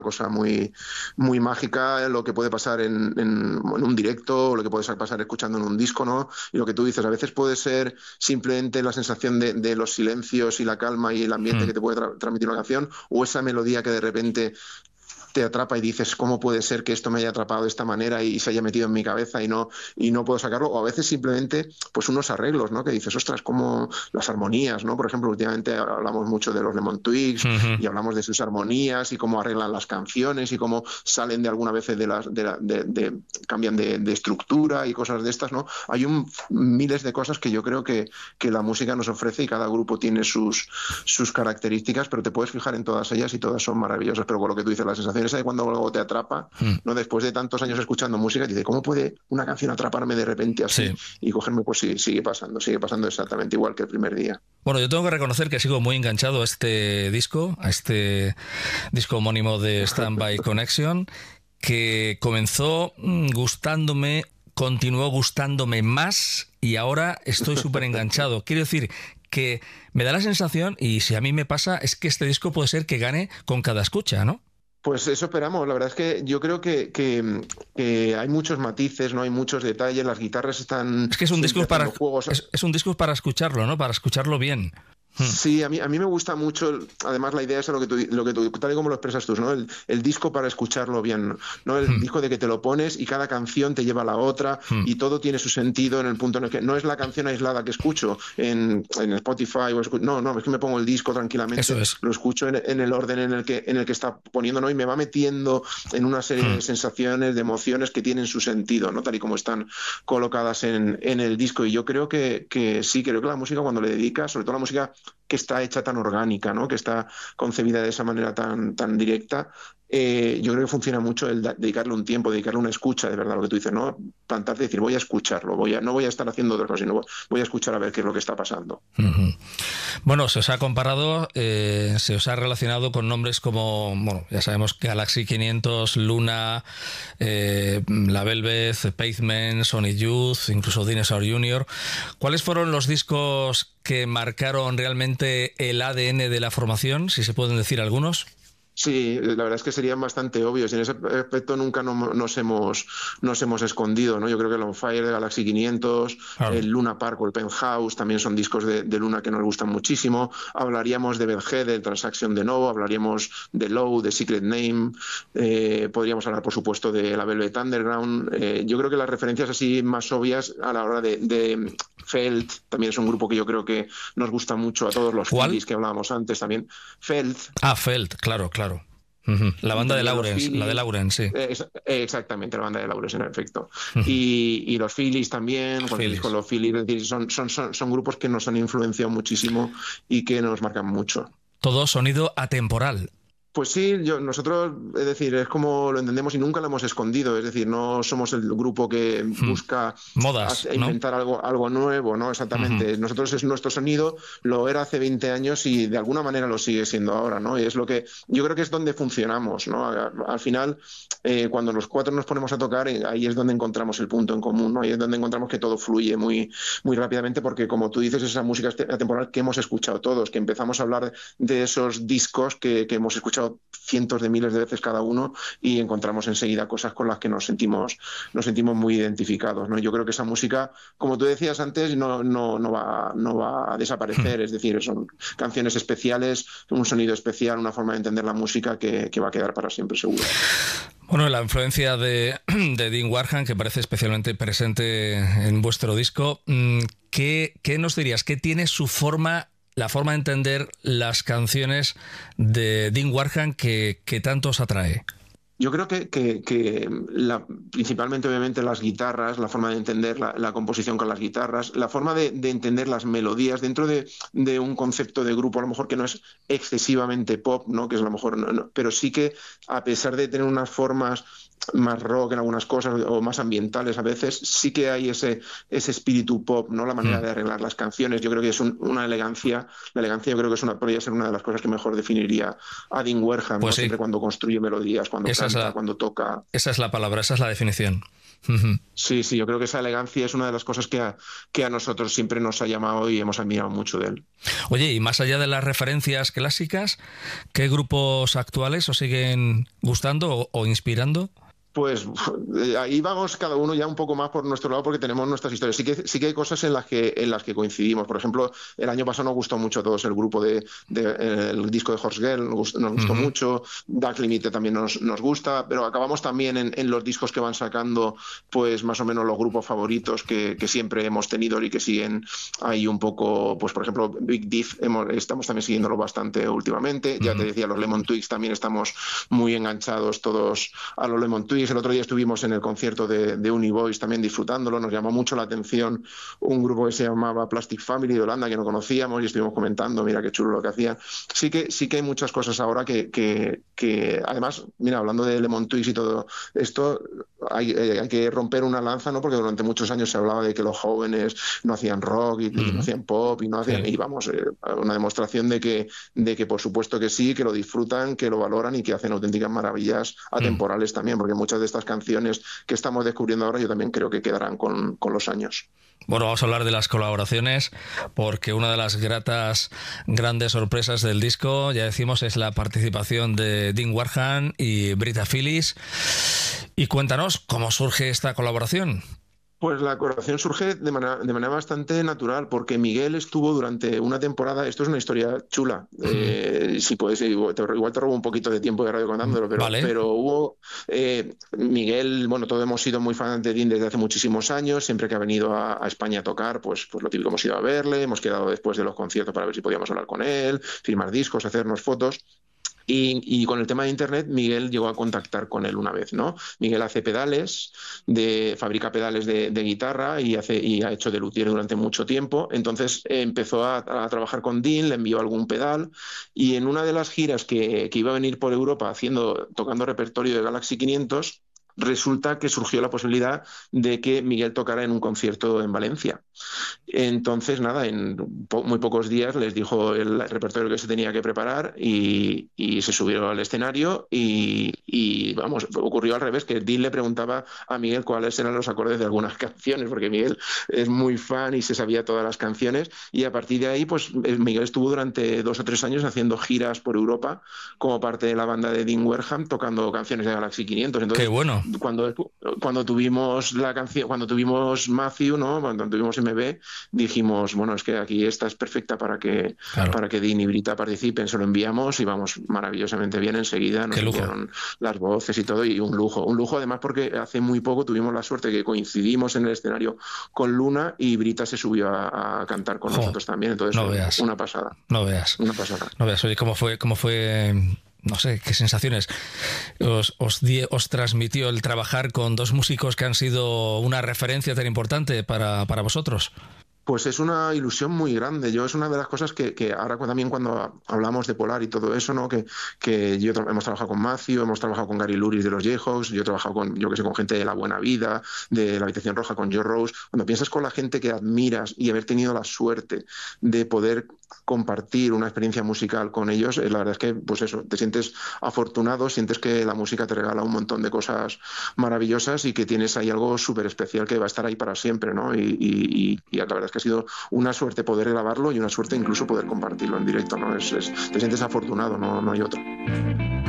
cosa muy, muy mágica lo que puede pasar en un directo, o lo que puede pasar escuchando en un disco, ¿no? Y lo que tú dices, a veces puede ser simplemente la sensación de los silencios y la calma y el ambiente que te puede transmitir una canción, o esa melodía que de repente te atrapa y dices, ¿cómo puede ser que esto me haya atrapado de esta manera y se haya metido en mi cabeza y no puedo sacarlo? O a veces simplemente pues unos arreglos, ¿no? Que dices, ostras, como las armonías, ¿no? Por ejemplo, últimamente hablamos mucho de los Lemon Twigs y hablamos de sus armonías y cómo arreglan las canciones y cómo salen de alguna vez cambian de estructura y cosas de estas, ¿no? Hay miles de cosas que yo creo que la música nos ofrece, y cada grupo tiene sus características, pero te puedes fijar en todas ellas y todas son maravillosas. Pero con lo que tú dices, la sensación esa de cuando algo te atrapa, ¿no? Después de tantos años escuchando música, te dice, ¿cómo puede una canción atraparme de repente así? Sí. Y cogerme, pues sí, sigue pasando exactamente igual que el primer día. Bueno, yo tengo que reconocer que sigo muy enganchado a este disco homónimo de Stand By Connection, que comenzó gustándome, continuó gustándome más y ahora estoy súper enganchado. Quiero decir que me da la sensación, y si a mí me pasa, es que este disco puede ser que gane con cada escucha, ¿no? Pues eso esperamos. La verdad es que yo creo que hay muchos matices, no hay muchos detalles. Las guitarras están... Es que es un disco es un disco para escucharlo, ¿no? Para escucharlo bien. Sí, a mí me gusta mucho, además la idea es lo que tú tal y como lo expresas tú, ¿no? El disco para escucharlo bien, ¿no? El disco de que te lo pones y cada canción te lleva a la otra y todo tiene su sentido en el punto en el que no es la canción aislada que escucho en Spotify no, es que me pongo el disco tranquilamente, lo escucho en el orden en el que está poniendo, ¿no? Y me va metiendo en una serie de sensaciones, de emociones que tienen su sentido, ¿no? Tal y como están colocadas en el disco. Y yo creo que sí, creo que la música, cuando le dedicas, sobre todo la música que está hecha tan orgánica, ¿no? Que está concebida de esa manera tan directa, yo creo que funciona mucho el dedicarle un tiempo, dedicarle una escucha, de verdad, lo que tú dices, ¿no? Plantarte y decir, voy a escucharlo, no voy a estar haciendo otra cosa, sino voy a escuchar a ver qué es lo que está pasando. Bueno, se os ha comparado, se os ha relacionado con nombres como, bueno, ya sabemos, Galaxy 500, Luna, La Velvet, Pavement, Sonic Youth, incluso Dinosaur Jr. ¿Cuáles fueron los discos que marcaron realmente el ADN de la formación, si se pueden decir algunos? Sí, la verdad es que serían bastante obvios y en ese aspecto nunca nos hemos escondido, ¿no? Yo creo que el On Fire de Galaxy 500, claro, el Luna Park o el Penthouse también son discos de Luna que nos gustan muchísimo. Hablaríamos de Bedhead, de Transaction de Novo, hablaríamos de Low, de Secret Name, podríamos hablar, por supuesto, de la Velvet Underground. Yo creo que las referencias así más obvias a la hora de Felt también es un grupo que yo creo que nos gusta mucho a todos los Phillies que hablábamos antes también. Felt. Felt, claro. La banda de Lawrence, la de Lawrence, sí. Exactamente, la banda de Lawrence, en efecto. Y los Phillies también, con los Phillies, es decir, son grupos que nos han influenciado muchísimo y que nos marcan mucho. Todo sonido atemporal. Pues sí, nosotros, es decir, es como lo entendemos y nunca lo hemos escondido, es decir, no somos el grupo que busca modas, inventar, ¿no? algo nuevo, ¿no? Exactamente. Nosotros es nuestro sonido, lo era hace 20 años y de alguna manera lo sigue siendo ahora, ¿no? Y es lo que yo creo que es donde funcionamos, ¿no? Al final, cuando los cuatro nos ponemos a tocar, ahí es donde encontramos el punto en común, ¿no? Ahí es donde encontramos que todo fluye muy, muy rápidamente, porque como tú dices, esa música atemporal que hemos escuchado todos, que empezamos a hablar de esos discos que hemos escuchado cientos de miles de veces cada uno y encontramos enseguida cosas con las que nos sentimos muy identificados, ¿no? Yo creo que esa música, como tú decías antes, no va a desaparecer, es decir, son canciones especiales, un sonido especial, una forma de entender la música que va a quedar para siempre, seguro. Bueno, la influencia de Dean Warham, que parece especialmente presente en vuestro disco, ¿qué nos dirías? ¿Qué tiene la forma de entender las canciones de Dean Warham que tanto os atrae? Yo creo que principalmente, obviamente, las guitarras, la forma de entender la composición con las guitarras, la forma de entender las melodías dentro de un concepto de grupo, a lo mejor que no es excesivamente pop, ¿no? Que es a lo mejor, pero sí que, a pesar de tener unas formas más rock en algunas cosas o más ambientales a veces, sí que hay ese espíritu pop, ¿no? La manera de arreglar las canciones, yo creo que es una elegancia. La elegancia yo creo que podría ser una de las cosas que mejor definiría a Dean Warham, pues ¿no? sí. Siempre cuando construye melodías, cuando esa canta, cuando toca. Esa es la palabra, esa es la definición. Sí, yo creo que esa elegancia es una de las cosas que a nosotros siempre nos ha llamado y hemos admirado mucho de él. Oye, y más allá de las referencias clásicas, ¿qué grupos actuales os siguen gustando o inspirando? Pues ahí vamos cada uno ya un poco más por nuestro lado porque tenemos nuestras historias. Sí que hay cosas en las que coincidimos. Por ejemplo, el año pasado nos gustó mucho a todos el grupo el disco de Horse Girl, nos gustó mucho. Dark Limit también nos gusta, pero acabamos también en los discos que van sacando, pues más o menos los grupos favoritos que siempre hemos tenido y que siguen ahí un poco, pues por ejemplo, Big Diff, estamos también siguiéndolo bastante últimamente. Ya te decía, los Lemon Twigs también estamos muy enganchados todos a los Lemon Twigs. El otro día estuvimos en el concierto de Univoice también disfrutándolo, nos llamó mucho la atención un grupo que se llamaba Plastic Family de Holanda que no conocíamos y estuvimos comentando, mira qué chulo lo que hacían. Sí que hay muchas cosas ahora que además, mira, hablando de Lemon Twigs y todo esto, hay que romper una lanza, ¿no? Porque durante muchos años se hablaba de que los jóvenes no hacían rock y no hacían pop y no hacían, y vamos, una demostración de que por supuesto que sí, que lo disfrutan, que lo valoran y que hacen auténticas maravillas atemporales también, porque muchas de estas canciones que estamos descubriendo ahora yo también creo que quedarán con los años. Bueno, vamos a hablar de las colaboraciones porque una de las grandes sorpresas del disco, ya decimos, es la participación de Dean Warham y Britta Phillips. Y cuéntanos cómo surge esta colaboración. Pues la colaboración surge de manera bastante natural, porque Miguel estuvo durante una temporada, esto es una historia chula, si puedes, igual te robo un poquito de tiempo de radio contándolo, pero hubo, Miguel, bueno, todos hemos sido muy fans de Dean desde hace muchísimos años, siempre que ha venido a España a tocar, pues lo típico, hemos ido a verle, hemos quedado después de los conciertos para ver si podíamos hablar con él, firmar discos, hacernos fotos. Y con el tema de internet, Miguel llegó a contactar con él una vez, ¿no? Miguel hace pedales, fabrica pedales de guitarra y ha hecho de luthier durante mucho tiempo. Entonces empezó a trabajar con Dean, le envió algún pedal y en una de las giras que iba a venir por Europa tocando repertorio de Galaxy 500, resulta que surgió la posibilidad de que Miguel tocara en un concierto en Valencia. Entonces, nada, en muy pocos días les dijo el repertorio que se tenía que preparar y se subió al escenario y vamos, ocurrió al revés, que Dean le preguntaba a Miguel cuáles eran los acordes de algunas canciones, porque Miguel es muy fan y se sabía todas las canciones, y a partir de ahí, pues Miguel estuvo durante 2 o 3 años haciendo giras por Europa como parte de la banda de Dean Warham, tocando canciones de Galaxy 500. Entonces, ¡qué bueno! Cuando tuvimos la canción, cuando tuvimos Matthew, ¿no? Cuando tuvimos MB, dijimos, bueno, es que aquí esta es perfecta para que Dean y Britta participen. Se lo enviamos y vamos maravillosamente bien enseguida. Nos enviaron las voces y todo, y un lujo además, porque hace muy poco tuvimos la suerte que coincidimos en el escenario con Luna y Britta se subió a cantar con nosotros también. Entonces, una pasada. No veas. Una pasada. No veas. Oye, ¿cómo fue? No sé, ¿qué sensaciones os transmitió el trabajar con dos músicos que han sido una referencia tan importante para vosotros? Pues es una ilusión muy grande. Es una de las cosas que ahora también cuando hablamos de Polar y todo eso, ¿no? Que hemos trabajado con Matthew, hemos trabajado con Gary Luris de los Jayhawks, yo he trabajado con gente de La Buena Vida, de La Habitación Roja, con Joe Rose. Cuando piensas con la gente que admiras y haber tenido la suerte de poder compartir una experiencia musical con ellos, la verdad es que, pues eso, te sientes afortunado, sientes que la música te regala un montón de cosas maravillosas y que tienes ahí algo súper especial que va a estar ahí para siempre, ¿no? Y la verdad es que ha sido una suerte poder grabarlo y una suerte incluso poder compartirlo en directo, ¿no? Te sientes afortunado, no hay otro.